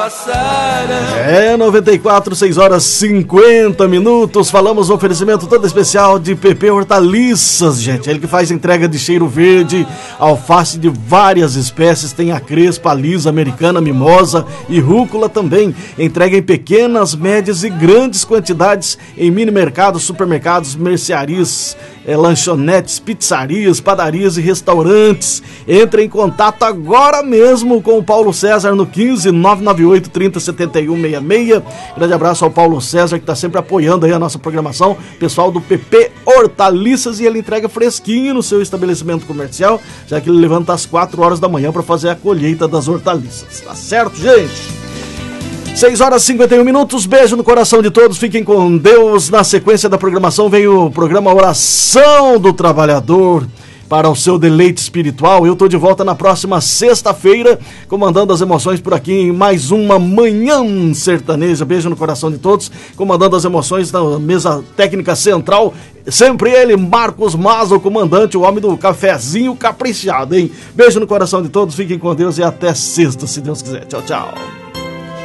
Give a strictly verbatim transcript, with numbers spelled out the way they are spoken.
É, noventa e quatro, seis horas cinquenta minutos. Falamos no oferecimento todo especial de P P Hortaliças, gente. Ele que faz entrega de cheiro verde, alface de várias espécies. Tem a crespa, a lisa, americana, mimosa e rúcula também. Entrega em pequenas, médias e grandes quantidades em mini mercados, supermercados, mercearias, é, lanchonetes, pizzarias, padarias e restaurantes. Entre em contato agora mesmo com o Paulo César no quinze, nove nove oito, trinta, setenta e um, sessenta e seis. Grande abraço ao Paulo César, que está sempre apoiando aí a nossa programação. Pessoal do P P Hortaliças, e ele entrega fresquinho no seu estabelecimento comercial, já que ele levanta às quatro horas da manhã para fazer a colheita das hortaliças. Tá certo, gente? seis horas e cinquenta e um minutos, beijo no coração de todos, fiquem com Deus. Na sequência da programação vem o programa Oração do Trabalhador, para o seu deleite espiritual. Eu tô de volta na próxima sexta-feira, comandando as emoções por aqui em mais uma Manhã Sertaneja. Beijo no coração de todos, comandando as emoções na mesa técnica central, sempre ele, Marcos Maza, o comandante, o homem do cafezinho caprichado, hein? Beijo no coração de todos, fiquem com Deus e até sexta, se Deus quiser. Tchau, tchau.